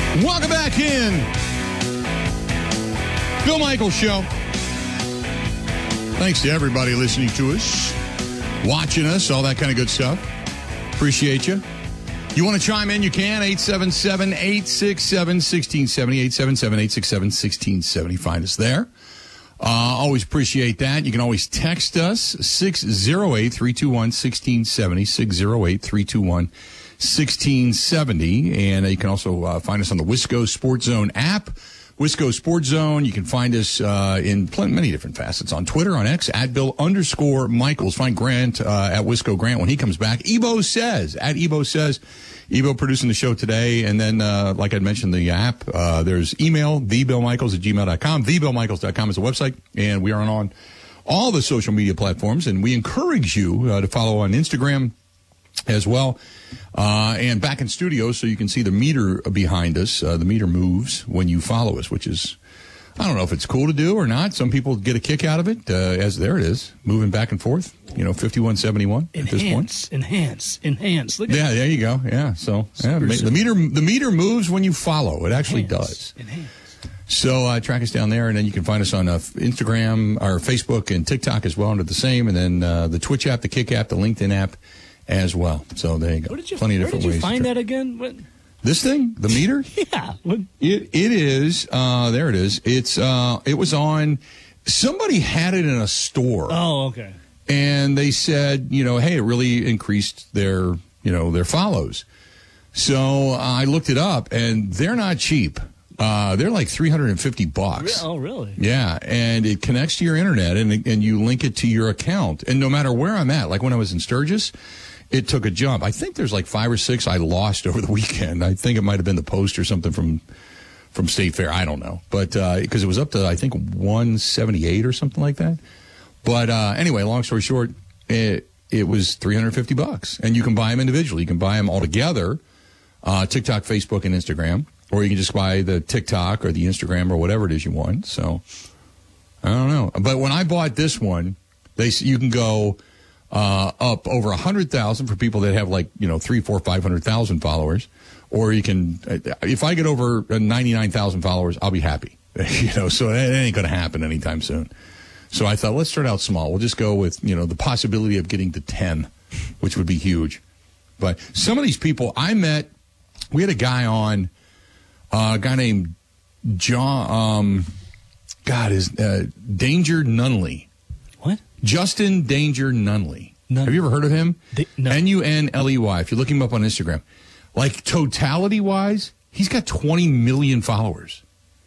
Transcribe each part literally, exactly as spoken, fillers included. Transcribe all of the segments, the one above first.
Welcome back in. Bill Michaels Show. Thanks to everybody listening to us, watching us, all that kind of good stuff. Appreciate you. You want to chime in, you can. eight seven seven, eight six seven, one six seven zero. eight seven seven, eight six seven, one six seven zero. Find us there. Uh, always appreciate that. You can always text us, six oh eight, three two one, one six seven zero, six oh eight, three two one, one six seven zero. And uh, you can also uh, find us on the Wisco Sports Zone app. Wisco Sports Zone. You can find us uh, in plenty, many different facets on Twitter, on X, at Bill underscore Michaels. Find Grant uh, at Wisco Grant when he comes back. Ebo Says, at Ebo Says. Ebo producing the show today. And then, uh, like I mentioned, the app, uh, there's email, the bill michaels at gmail dot com. the bill michaels dot com is the website. And we are on all the social media platforms. And we encourage you uh, to follow on Instagram as well. Uh, and back in studio so you can see the meter behind us. Uh, the meter moves when you follow us, which is, I don't know if it's cool to do or not. Some people get a kick out of it, uh, as there it is, moving back and forth, you know, fifty-one seventy-one at this point. Enhance, enhance, Look at yeah, there you go. Yeah, so yeah, the meter the meter moves when you follow. It actually enhance, does. Enhance. So uh, track us down there, and then you can find us on uh, Instagram, or Facebook, and TikTok as well under the same, and then uh, the Twitch app, the Kick app, the LinkedIn app as well. So there you go. Where did you, Plenty of where different did you ways. find that again? What? This thing, the meter? Yeah. What? It it is. Uh, there it is. It's uh, it was on. Somebody had it in a store. Oh, okay. And they said, you know, hey, it really increased their, you know, their follows. So uh, I looked it up, and they're not cheap. Uh, they're like three hundred fifty bucks. Oh, really? Yeah, and it connects to your internet, and and you link it to your account. And no matter where I'm at, like when I was in Sturgis, it took a jump. I think there's like five or six I lost over the weekend. I think it might have been the Post or something from from State Fair. I don't know, but because uh, it was up to I think one seventy-eight or something like that. But uh, anyway, long story short, it it was three hundred fifty bucks, and you can buy them individually. You can buy them all together, uh, TikTok, Facebook, and Instagram. Or you can just buy the TikTok or the Instagram or whatever it is you want. So, I don't know. But when I bought this one, they you can go uh, up over one hundred thousand for people that have like, you know, three, four, five hundred thousand followers. Or you can, if I get over ninety-nine thousand followers, I'll be happy. You know, so it ain't going to happen anytime soon. So I thought, let's start out small. We'll just go with, you know, the possibility of getting to ten, which would be huge. But some of these people I met, we had a guy on. Uh, a guy named John, um, God, is uh, Danger Nunley. What? Justin Danger Nunley. Nunley. Have you ever heard of him? Da- no. N U N L E Y. If you look him up on Instagram. Like, totality-wise, he's got twenty million followers.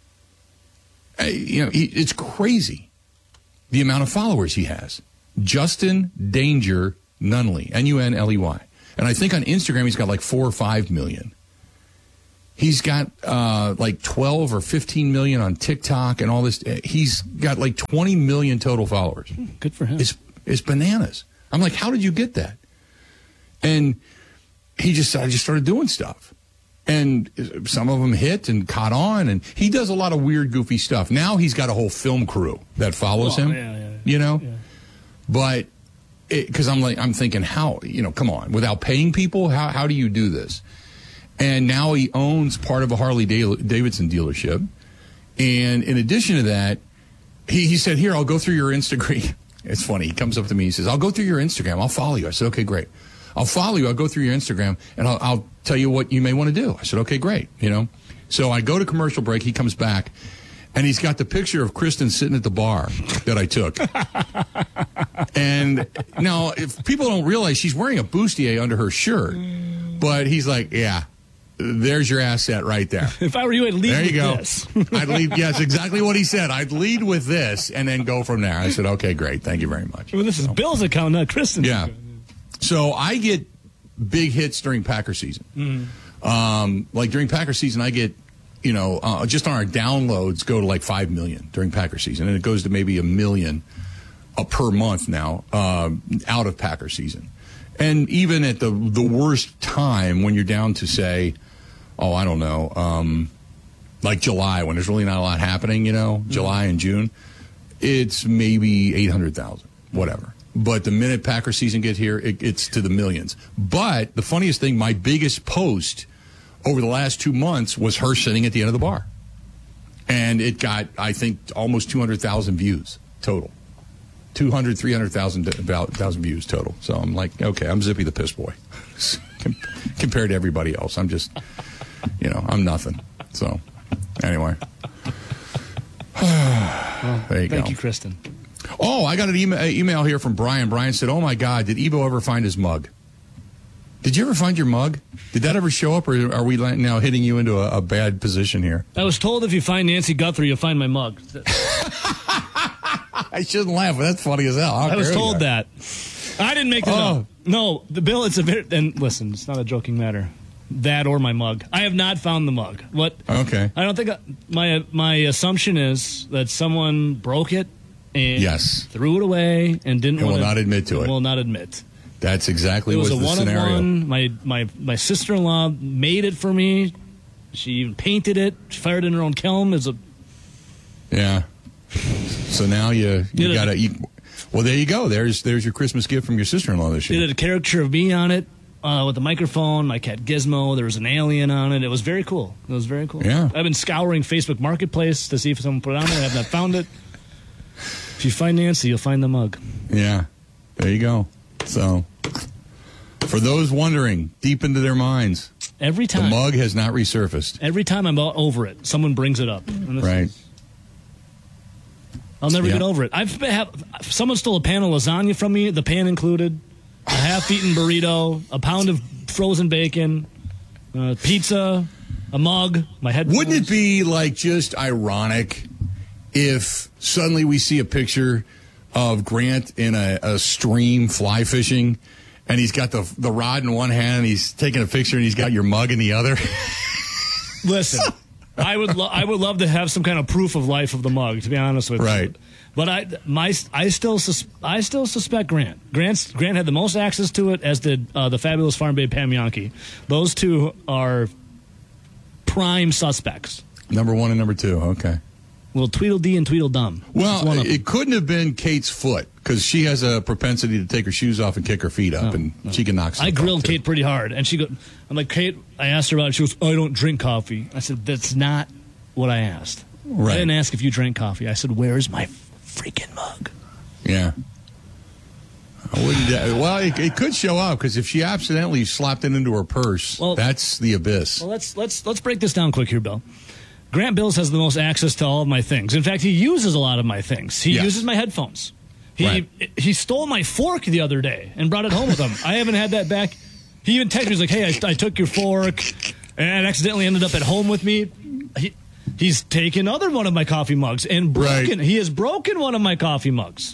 Uh, you know, he, it's crazy, the amount of followers he has. Justin Danger Nunley. N U N L E Y. And I think on Instagram he's got like four or five million. He's got uh, like twelve or fifteen million on TikTok and all this. He's got like twenty million total followers. Good for him. It's, it's bananas. I'm like, how did you get that? And he just, I just started doing stuff. And some of them hit and caught on. And he does a lot of weird, goofy stuff. Now he's got a whole film crew that follows oh, him, yeah, yeah, you know? Yeah. But because I'm like, I'm thinking, how, you know, come on, without paying people, how, how do you do this? And now he owns part of a Harley Davidson dealership. And in addition to that, he, he said, here, I'll go through your Instagram. It's funny. He comes up to me. He says, I'll go through your Instagram. I'll follow you. I said, okay, great. I'll follow you. I'll go through your Instagram, and I'll, I'll tell you what you may want to do. I said, okay, great. You know. So I go to commercial break. He comes back, and he's got the picture of Kristen sitting at the bar that I took. And now, if people don't realize, she's wearing a bustier under her shirt. But he's like, yeah. There's your asset right there. If I were you, I'd lead there with you go. this. I'd lead, yes, exactly what he said. I'd lead with this and then go from there. I said, okay, great. Thank you very much. Well, this is so, Bill's account, not Kristen's yeah. account. So I get big hits during Packer season. Mm-hmm. Um, like during Packer season, I get, you know, uh, just on our downloads go to like five million during Packer season. And it goes to maybe a million uh, per month now uh, out of Packer season. And even at the the worst time when you're down to, say, oh, I don't know, um, like July, when there's really not a lot happening, you know, mm-hmm. July and June, it's maybe eight hundred thousand, whatever. But the minute Packer season gets here, it, it's to the millions. But the funniest thing, my biggest post over the last two months was her sitting at the end of the bar. And it got, I think, almost two hundred thousand views total. two hundred, three hundred thousand views total. So I'm like, okay, I'm Zippy the Piss Boy. Compared to everybody else. I'm just, you know, I'm nothing. So, anyway. Well, there you thank go. you, Kristen. Oh, I got an email, email here from Brian. Brian said, oh, my God, did Ebo ever find his mug? Did you ever find your mug? Did that ever show up, or are we now hitting you into a, a bad position here? I was told if you find Nancy Guthrie, you'll find my mug. I shouldn't laugh, but that's funny as hell. I was told that. I didn't make this Oh. up. No, the bill, it's a very, and listen, it's not a joking matter. That or my mug. I have not found the mug. What? Okay. I don't think, I, my my assumption is that someone broke it and Yes. threw it away and didn't And want will not admit to and it. Will not admit. That's exactly It was what a the scenario. one-on-one. My my my sister-in-law made it for me. She even painted it. She fired it in her own kiln. It's a Yeah. So now you you Did it- gotta. You, well, there you go. There's there's your Christmas gift from your sister-in-law this year. did a caricature of me on it uh, with the microphone. My cat Gizmo. There was an alien on it. It was very cool. It was very cool. Yeah. I've been scouring Facebook Marketplace to see if someone put it on there. I have not found it. If you find Nancy, you'll find the mug. Yeah. There you go. So, for those wondering, deep into their minds, Every the time. mug has not resurfaced. Every time I'm about over it, someone brings it up. And this Right. is- I'll never Yeah. get over it. I've been, have, someone stole a pan of lasagna from me, the pan included, a half-eaten burrito, a pound of frozen bacon, uh, pizza, a mug, my headphones. Wouldn't it be like just ironic if suddenly we see a picture of Grant in a, a stream fly fishing, and he's got the the rod in one hand, and he's taking a picture, and he's got your mug in the other? Listen, I would lo- I would love to have some kind of proof of life of the mug, to be honest with Right. you. But I my I still sus- I still suspect Grant. Grant's, Grant had the most access to it, as did uh, the fabulous farm babe Pam Yankee. Those two are prime suspects. Number one and number two. Okay. Well, Tweedledee and Tweedledum. It's one Well, of them. it couldn't have been Kate's foot, because she has a propensity to take her shoes off and kick her feet up, No, and no. she can knock stuff I grilled off, too. Kate pretty hard, and she go. I'm like, Kate. I asked her about it. She goes, oh, I don't drink coffee. I said, that's not what I asked. Right. I didn't ask if you drank coffee. I said, where's my freaking mug? Yeah. I wouldn't. uh, Well, it, it could show up, because if she accidentally slapped it into her purse, Well- that's the abyss. Well, let's let's let's break this down quick here, Bill. Grant Bills has the most access to all of my things. In fact, he uses a lot of my things. He Yes. uses my headphones. He Right. he stole my fork the other day and brought it home with him. I haven't had that back. He even texted me. He's like, "Hey, I, I took your fork and it accidentally ended up at home with me." He, he's taken other one of my coffee mugs and broken. Right. He has broken one of my coffee mugs.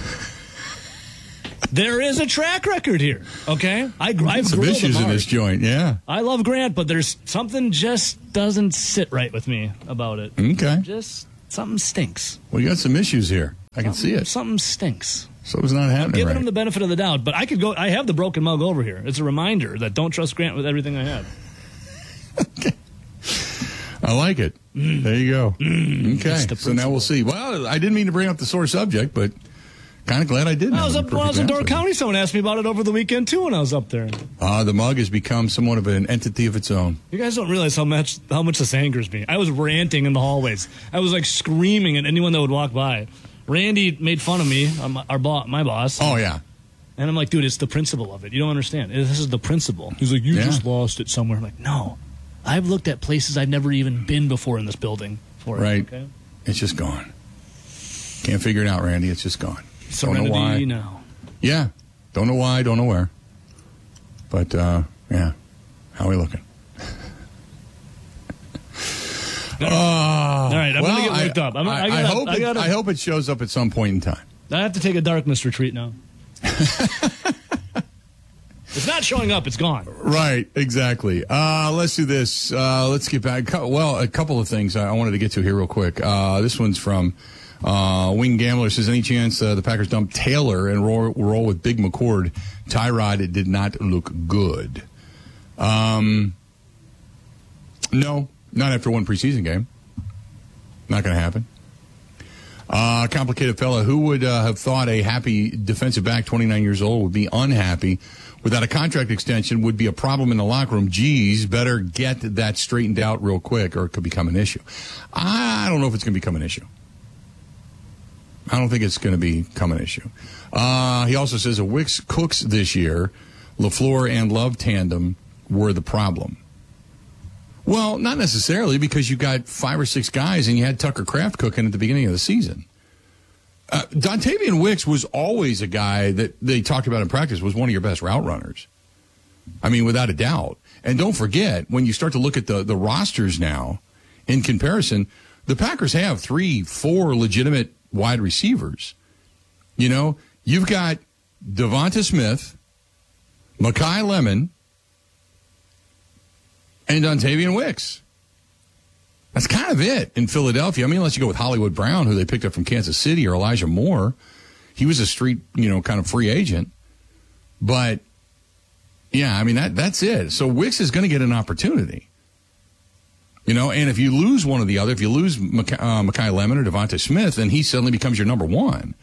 There is a track record here. Okay, I I've Some grilled him issues in hard. this joint, yeah. I love Grant, but there's something just doesn't sit right with me about it. Okay. Just something stinks. Well, you got some issues here. I can see it. Something stinks. So it's not happening Giving right. him the benefit of the doubt, but I could go. I have the broken mug over here. It's a reminder that don't trust Grant with everything I have. I like it. There you go. it's Okay. the So now we'll see. Well, I didn't mean to bring up the sore subject, but kind of glad I did. I was up when I was in Door County. Someone asked me about it over the weekend too. When I was up there, Uh, the mug has become somewhat of an entity of its own. you guys don't realize how much how much this angers me. I was ranting in the hallways. I was like screaming at anyone that would walk by. Randy made fun of me, uh, my- our boss, my boss. Oh, yeah. And I'm like, dude, it's the principle of it. You don't understand. This is the principle. He's like, you Yeah. just lost it somewhere. I'm like, no. I've looked at places I've never even been before in this building. For it, Right. okay? It's just gone. Can't figure it out, Randy. It's just gone. Don't know why. Serenity now. Yeah. Don't know why. Don't know where. But, uh, yeah. How are we looking? All right, I'm well, going to get worked I, up. I'm, I, I, gotta, I hope I, it, gotta, I hope it shows up at some point in time. I have to take a darkness retreat now. It's not showing up. It's gone. Right, exactly. Uh, let's do this. Uh, let's get back. Well, a couple of things I wanted to get to here real quick. Uh, this one's from uh, Wing Gambler. Says, any chance uh, the Packers dump Taylor and roll, roll with Big McCord? Tyrod, it did not look good. Um, no, not after one preseason game. Not going to happen. Uh, complicated fella. Who would uh, have thought a happy defensive back, twenty-nine years old, would be unhappy without a contract extension, would be a problem in the locker room? Geez, better get that straightened out real quick or it could become an issue. I don't know if it's going to become an issue. I don't think it's going to become an issue. Uh, he also says a Wicks Cooks this year, LaFleur and Love tandem were the problem. Well, not necessarily, because you got five or six guys and you had Tucker Kraft cooking at the beginning of the season. Uh, Dontavian Wicks was always a guy that they talked about in practice was one of your best route runners. I mean, without a doubt. And don't forget, when you start to look at the, the rosters now, in comparison, the Packers have three, four legitimate wide receivers. You know, you've got Devonta Smith, Mekhi Lemon, and Dontavian Wicks. That's kind of it in Philadelphia. I mean, unless you go with Hollywood Brown, who they picked up from Kansas City, or Elijah Moore. He was a street, you know, kind of free agent. But, yeah, I mean, that that's it. So Wicks is going to get an opportunity. You know, and if you lose one or the other, if you lose Mekhi, uh, Mekhi Lemon or Devonta Smith, then he suddenly becomes your number one.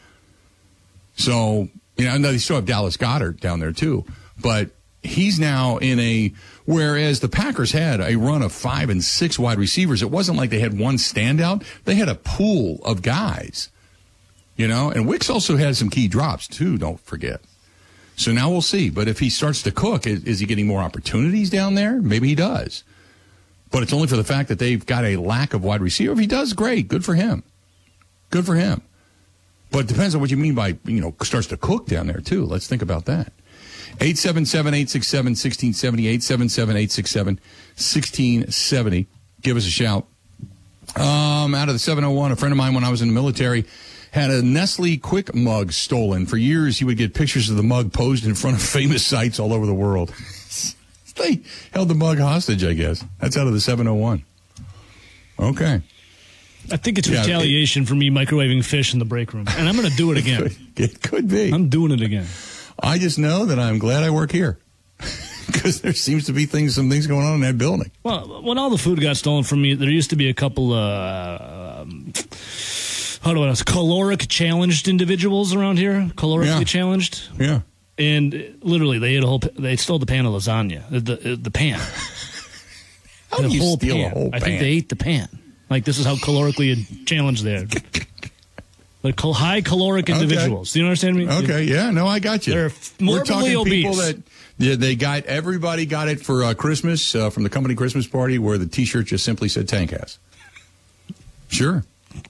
So, you know, they still have Dallas Goedert down there, too. But he's now in a, whereas the Packers had a run of five and six wide receivers, it wasn't like they had one standout. They had a pool of guys, you know, and Wicks also had some key drops too, don't forget. So now we'll see. But if he starts to cook, is, is he getting more opportunities down there? Maybe he does. But it's only for the fact that they've got a lack of wide receiver. If he does, great. Good for him. Good for him. But it depends on what you mean by, you know, starts to cook down there too. Let's think about that. eight seven seven, eight six seven, one six seven zero, eight seven seven, eight six seven, one six seven zero. Give us a shout. Um, out of the seven oh one, a friend of mine when I was in the military had a Nestle Quick mug stolen. For years, he would get pictures of the mug posed in front of famous sites all over the world. They held the mug hostage, I guess. That's out of the seven oh one. Okay. I think it's yeah, retaliation it, for me microwaving fish in the break room. And I'm going to do it again. It could, it could be. I'm doing it again. I just know that I'm glad I work here because there seems to be things, some things going on in that building. Well, when all the food got stolen from me, there used to be a couple, uh, um, how do I know, caloric challenged individuals around here, calorically yeah. challenged. Yeah. And literally, they ate a whole, they stole the pan of lasagna, the the, the pan. How do the you whole steal pan. a whole pan? I think they ate the pan. Like, this is how calorically challenged they are. Like cal- high caloric individuals. Okay. Do you understand me? Okay, yeah, no, I got you. They're morbidly We're talking people obese. that yeah, they got, everybody got it for uh, Christmas, uh, from the company Christmas party, where the T-shirt just simply said Tank Ass. Sure.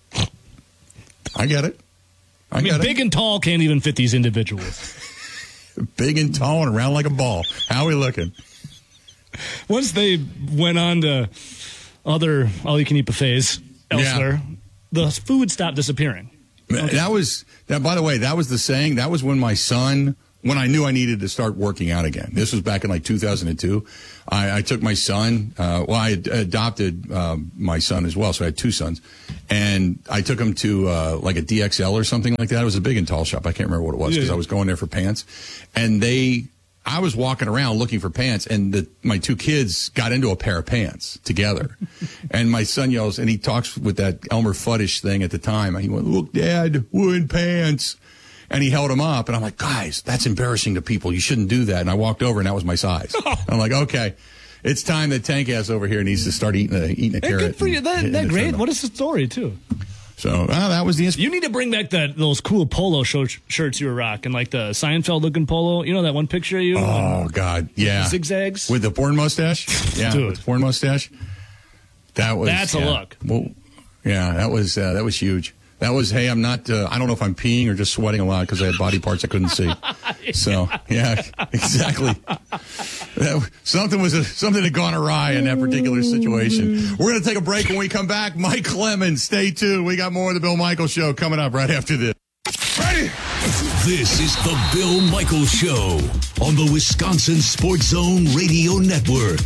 I get it. I, I mean, get big it. and tall can't even fit these individuals. Big and tall and round like a ball. How are we looking? Once they went on to other all-you-can-eat buffets elsewhere, yeah. the food stopped disappearing. Okay. That was that. By the way, that was the saying. That was when my son, when I knew I needed to start working out again. This was back in like two thousand two. I, I took my son. Uh, well, I had adopted uh, my son as well, so I had two sons, and I took him to uh, like a D X L or something like that. It was a big and tall shop. I can't remember what it was because yeah, yeah. I was going there for pants, and they. I was walking around looking for pants, and the, my two kids got into a pair of pants together. And my son yells, and he talks with that Elmer Fudd-ish thing at the time. He went, "Look, Dad, we're in pants." And he held them up, and I'm like, "Guys, that's embarrassing to people. You shouldn't do that." And I walked over, and that was my size. I'm like, "Okay, it's time that Tank Ass over here needs to start eating a, eating a hey, carrot." Good for you. That, that great. What is the story, too? So uh, that was the inspiration. You need to bring back that those cool polo sh- shirts you were rocking, like the Seinfeld looking polo. You know that one picture of you? Oh, God, yeah. Zigzags? With the porn mustache? Yeah, Dude. with the porn mustache. That was That's yeah. a look. Well, yeah, that was uh, that was huge. That was, hey, I'm not, uh, I don't know if I'm peeing or just sweating a lot because I had body parts I couldn't see. So, yeah, exactly. That, something was, a, something had gone awry in that particular situation. We're going to take a break. When we come back, Mike Clemens, stay tuned. We got more of the Bill Michaels Show coming up right after this. Ready? This is the Bill Michaels Show on the Wisconsin Sports Zone Radio Network.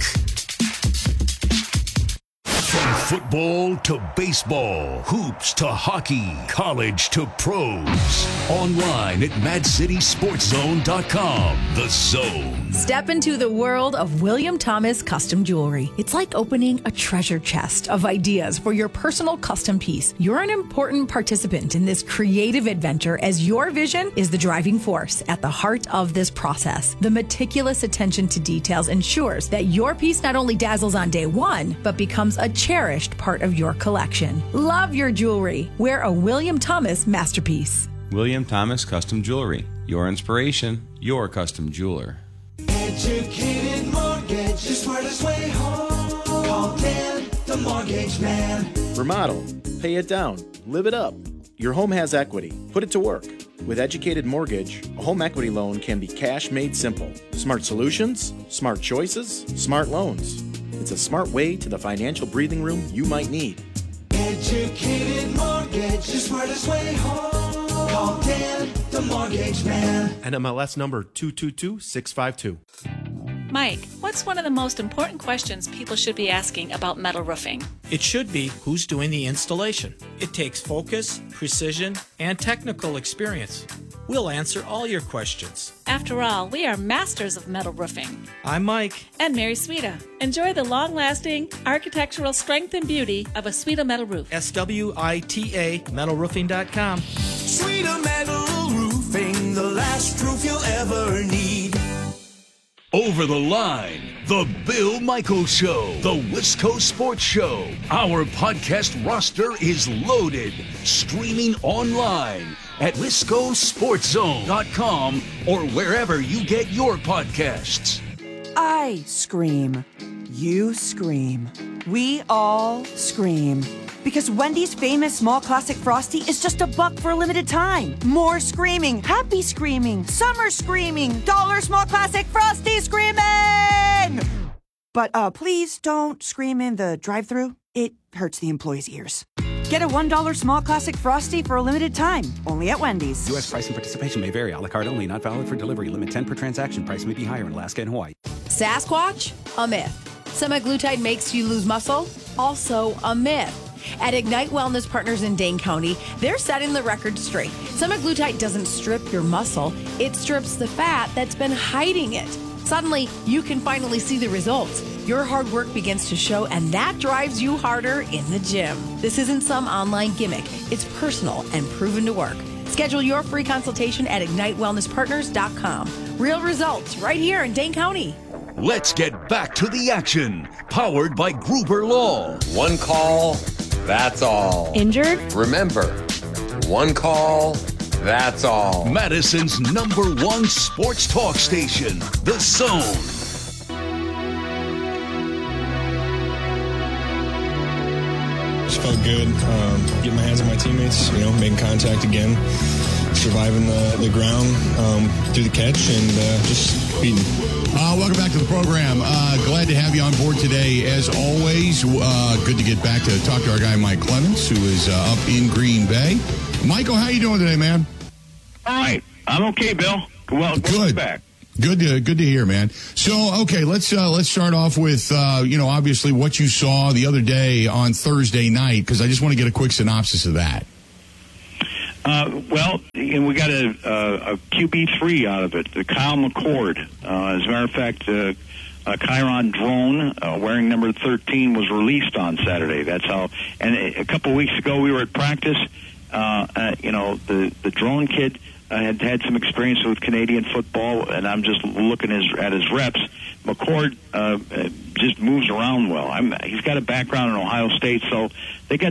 From football to baseball, hoops to hockey, college to pros. Online at mad city sports zone dot com. The Zone. Step into the world of William Thomas Custom Jewelry. It's like opening a treasure chest of ideas for your personal custom piece. You're an important participant in this creative adventure as your vision is the driving force at the heart of this process. The meticulous attention to details ensures that your piece not only dazzles on day one, but becomes a cherished part of your collection. Love your jewelry. Wear a William Thomas masterpiece. William Thomas Custom Jewelry. Your inspiration, your custom jeweler. Educated Mortgage, the smartest way home. Call Dan, the mortgage man. Remodel, pay it down, live it up. Your home has equity. Put it to work. With Educated Mortgage, a home equity loan can be cash made simple. Smart solutions, smart choices, smart loans. It's a smart way to the financial breathing room you might need. Educated Mortgage, the smartest way home. Call Dan, the mortgage man. N M L S number two two two six five two. Mike, what's one of the most important questions people should be asking about metal roofing? It should be who's doing the installation. It takes focus, precision, and technical experience. We'll answer all your questions. After all, we are masters of metal roofing. I'm Mike. And Mary Sweta. Enjoy the long-lasting architectural strength and beauty of a Sweta metal roof. S W I T A metal roofing dot com. Sweta Metal Roofing, the last roof you'll ever need. Over the Line, The Bill Michaels Show, the Wisco Sports Show. Our podcast roster is loaded, streaming online at wisco sports zone dot com or wherever you get your podcasts. I scream. You scream. We all scream. Because Wendy's famous small classic Frosty is just a buck for a limited time. More screaming, happy screaming, summer screaming, dollar small classic Frosty screaming! But uh, please don't scream in the drive-thru. It hurts the employees' ears. Get a one dollar small classic Frosty for a limited time, only at Wendy's. U S price and participation may vary. A la carte only, not valid for delivery. Limit ten per transaction. Price may be higher in Alaska and Hawaii. Sasquatch? A myth. Semaglutide makes you lose muscle? Also a myth. At Ignite Wellness Partners in Dane County, they're setting the record straight. Semaglutide doesn't strip your muscle, it strips the fat that's been hiding it. Suddenly, you can finally see the results. Your hard work begins to show, and that drives you harder in the gym. This isn't some online gimmick. It's personal and proven to work. Schedule your free consultation at ignite wellness partners dot com. Real results right here in Dane County. Let's get back to the action. Powered by Gruber Law. One call, that's all. Injured? Remember, one call, that's all. Madison's number one sports talk station, The Zone. Just felt good, um, getting my hands on my teammates, you know, making contact again, surviving the, the ground um, through the catch, and uh, just beating. Uh, welcome back to the program. Uh, glad to have you on board today. As always, uh, good to get back to talk to our guy, Mike Clemens, who is uh, up in Green Bay. Michael, how you doing today, man? All right. I'm okay, Bill. Well, good. Back. Good to good to hear, man. So, okay, let's uh, let's start off with uh, you know, obviously what you saw the other day on Thursday night, because I just want to get a quick synopsis of that. Uh, well, and we got a, a, a Q B three out of it, the Kyle McCord. Uh, as a matter of fact, uh, a Chiron drone uh, wearing number thirteen was released on Saturday. That's how. And a, a couple of weeks ago, we were at practice. Uh, uh, you know, the the drone kid uh, had had some experience with Canadian football, and I'm just looking his, at his reps. McCord uh, just moves around well. I'm, he's got a background in Ohio State, so they got